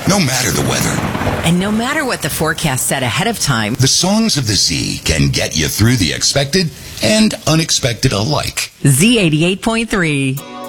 No matter the weather. And no matter what the forecast said ahead of time, The songs of the Z can get you through the expected and unexpected alike. Z88.3.